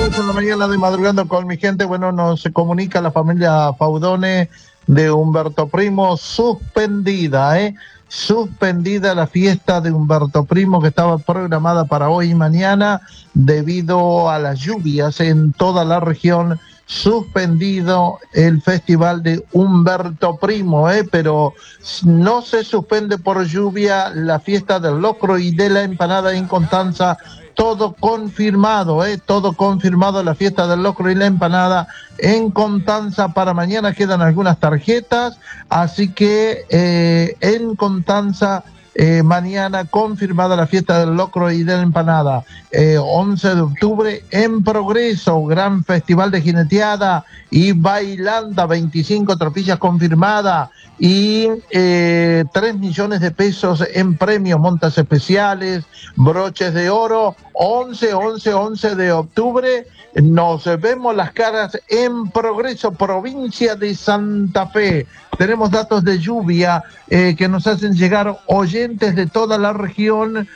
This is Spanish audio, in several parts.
Estamos en la mañana de Madrugando con mi gente. Bueno, nos comunica la familia Faudone de Humberto Primo, suspendida, suspendida la fiesta de Humberto Primo que estaba programada para hoy y mañana debido a las lluvias en toda la región. Suspendido el festival de Humberto Primo, pero no se suspende por lluvia la fiesta del locro y de la empanada en Constanza. Todo confirmado, todo confirmado, la fiesta del locro y la empanada en Constanza para mañana. Quedan algunas tarjetas, así que en Constanza mañana confirmada la fiesta del locro y de la empanada. 11 de octubre en Progreso, gran festival de jineteada y bailanda, 25 tropillas confirmada y 3 millones de pesos en premios, montas especiales, broches de oro. 11 de octubre nos vemos las caras en Progreso, provincia de Santa Fe. Tenemos datos de lluvia que nos hacen llegar oyentes de toda la región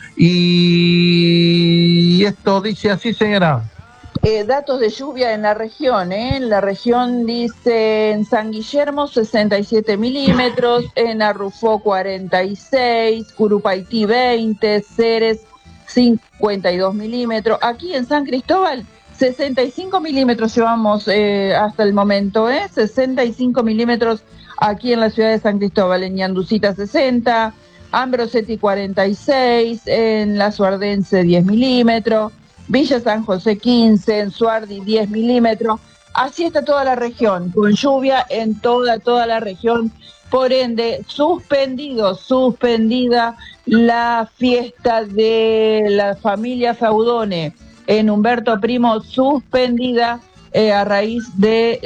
y esto dice así, señora. Datos de lluvia en la región, En la región dice en San Guillermo 67 milímetros, en Arrufó 46, Curupaití 20, Ceres 52 milímetros. Aquí en San Cristóbal 65 milímetros llevamos hasta el momento, 65 milímetros aquí en la ciudad de San Cristóbal, en Ñanducita 60, Ambrosetti 46, en La Suardense 10 milímetros, Villa San José 15, en Suardi 10 milímetros. Así está toda la región, con lluvia en toda la región. Por ende, suspendida la fiesta de la familia Faudone en Humberto Primo, suspendida a raíz de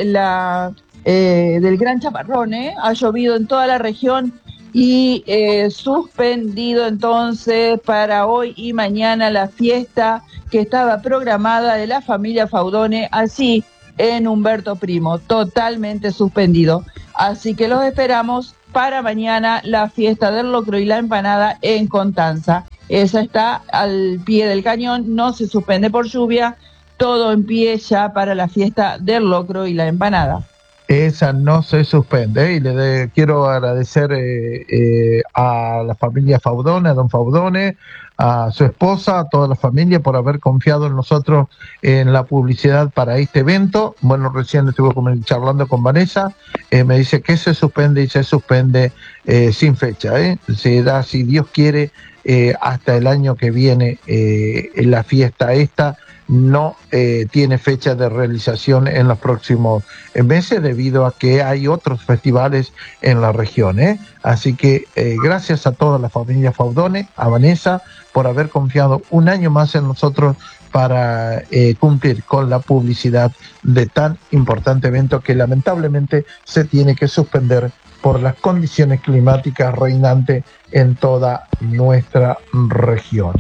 del gran chaparrón. Ha llovido en toda la región y suspendido entonces para hoy y mañana la fiesta que estaba programada de la familia Faudone allí en Humberto Primo, totalmente suspendido. Así que los esperamos para mañana la fiesta del locro y la empanada en Constanza. Esa está al pie del cañón, no se suspende por lluvia, todo en pie ya para la fiesta del locro y la empanada. Esa no se suspende y quiero agradecer a la familia Faudone, a don Faudone, a su esposa, a toda la familia por haber confiado en nosotros en la publicidad para este evento. Bueno, recién estuve charlando con Vanessa, me dice que se suspende y se suspende sin fecha, se da, si Dios quiere, hasta el año que viene la fiesta esta. No tiene fecha de realización en los próximos meses debido a que hay otros festivales en la región, Así que gracias a toda la familia Faudone, a Vanessa, por haber confiado un año más en nosotros para cumplir con la publicidad de tan importante evento que lamentablemente se tiene que suspender por las condiciones climáticas reinantes en toda nuestra región,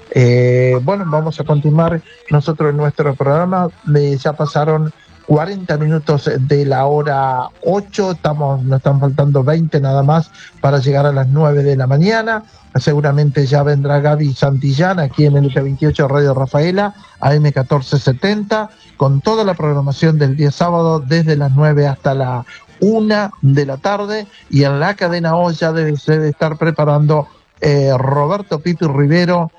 Bueno, vamos a continuar nosotros en nuestro programa. Ya pasaron 40 minutos de la hora 8, nos están faltando 20 nada más para llegar a las 9 de la mañana. Seguramente ya vendrá Gaby Santillán aquí en el T28 Radio Rafaela, AM 1470, con toda la programación del día sábado desde las 9 hasta la 1 de la tarde, y en la cadena O ya debe estar preparando Roberto Pipi Rivero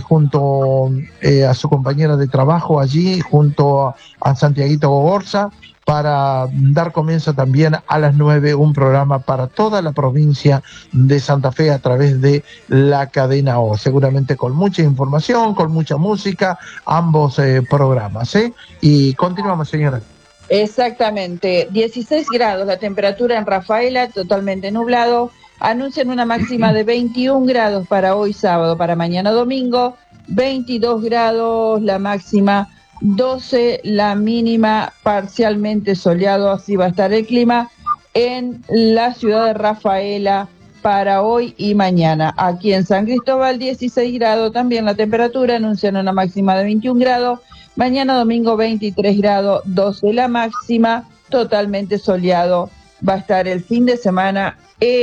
junto a su compañera de trabajo allí, junto a Santiaguito Gogorza, para dar comienzo también a las 9 un programa para toda la provincia de Santa Fe a través de la cadena O, seguramente con mucha información, con mucha música, ambos programas, Y continuamos, señora. Exactamente, 16 grados la temperatura en Rafaela, totalmente nublado. Anuncian una máxima de 21 grados para hoy sábado, para mañana domingo, 22 grados la máxima, 12 la mínima, parcialmente soleado, así va a estar el clima en la ciudad de Rafaela para hoy y mañana. Aquí en San Cristóbal 16 grados también la temperatura, anuncian una máxima de 21 grados, mañana domingo 23 grados, 12 la máxima, totalmente soleado. Va a estar el fin de semana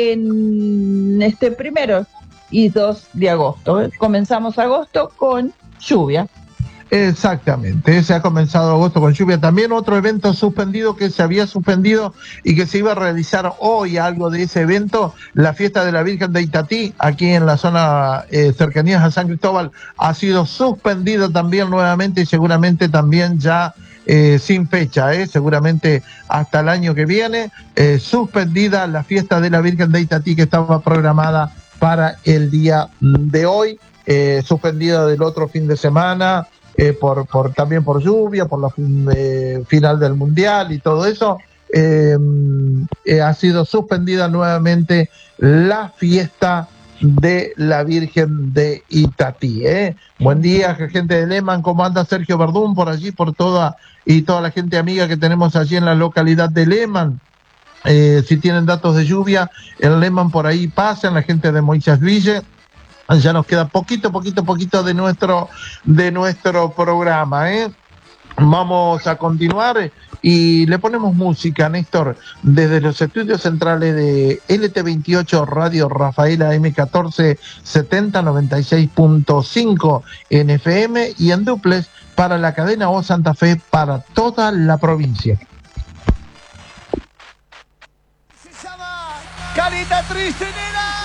en este 1 y 2 de agosto. Comenzamos agosto con lluvia. Exactamente, se ha comenzado agosto con lluvia. También otro evento suspendido que se había suspendido y que se iba a realizar hoy, algo de ese evento, la fiesta de la Virgen de Itatí, aquí en la zona cercanías a San Cristóbal, ha sido suspendida también nuevamente y seguramente también ya sin fecha, seguramente hasta el año que viene, suspendida la fiesta de la Virgen de Itatí que estaba programada para el día de hoy, suspendida del otro fin de semana. También por lluvia, por la final del Mundial y todo eso, ha sido suspendida nuevamente la fiesta de la Virgen de Itatí. Buen día, gente de Lehman, ¿cómo anda Sergio Verdún por allí, por toda la gente amiga que tenemos allí en la localidad de Lehman? Si tienen datos de lluvia, en Lehman por ahí pasan, la gente de Moisés Ville. Ya nos queda poquito de nuestro programa, Vamos a continuar y le ponemos música, Néstor, desde los estudios centrales de LT28 Radio Rafaela M1470 96.5 en FM y en duplex para la cadena O Santa Fe para toda la provincia. Se llama Carita Triste, nena.